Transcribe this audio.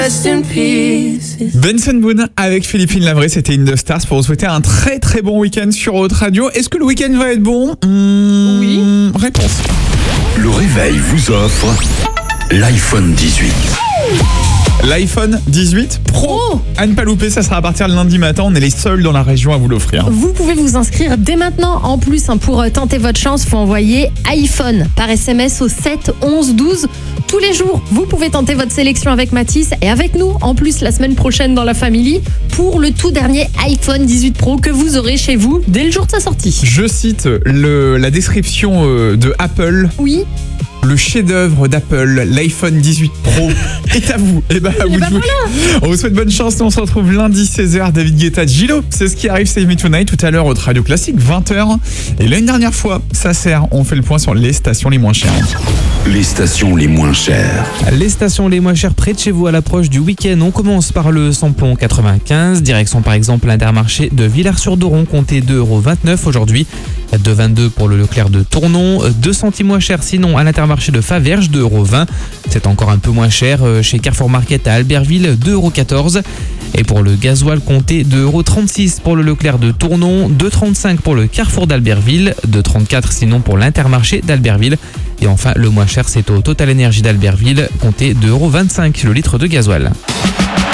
Benson Boone avec Philippine Lavray, c'était In The Stars pour vous souhaiter un très très bon week-end sur Haute Radio. Est-ce que le week-end va être bon? Oui. Réponse. Le réveil vous offre l'iPhone 18. L'iPhone 18 Pro. À ne pas louper, ça sera à partir de lundi matin. On est les seuls dans la région à vous l'offrir. Vous pouvez vous inscrire dès maintenant. En plus, pour tenter votre chance, il faut envoyer iPhone par SMS au 7 11 12. Tous les jours, vous pouvez tenter votre sélection avec Mathis et avec nous. En plus, la semaine prochaine dans la Family pour le tout dernier iPhone 18 Pro que vous aurez chez vous dès le jour de sa sortie. Je cite la description de Apple. Oui. Le chef-d'œuvre d'Apple, l'iPhone 18 Pro, est à vous. Et bah, vous jouez. On vous souhaite bonne chance. On se retrouve lundi 16h. David Guetta, Gilo. C'est ce qui arrive, Save Me Tonight. Tout à l'heure, au Radio Classique, 20h. Et là, une dernière fois, ça sert. On fait le point sur les stations les moins chères. Les stations les moins chères. Les stations les moins chères près de chez vous à l'approche du week-end. On commence par le samplon 95. Direction par exemple l'Intermarché de Villars-sur-Doron. Comptez 2,29 € aujourd'hui. 2,22 € pour le Leclerc de Tournon. 2 centimes moins cher sinon à l'Intermarché de Faverges, 2,20 €. C'est encore un peu moins cher chez Carrefour Market à Albertville, 2,14 €. Et pour le gasoil, comptez 2,36 € pour le Leclerc de Tournon, 2,35 € pour le Carrefour d'Albertville, 2,34 € sinon pour l'Intermarché d'Albertville. Et enfin, le moins cher, c'est au Total Énergie d'Albertville, comptez 2,25 € le litre de gasoil.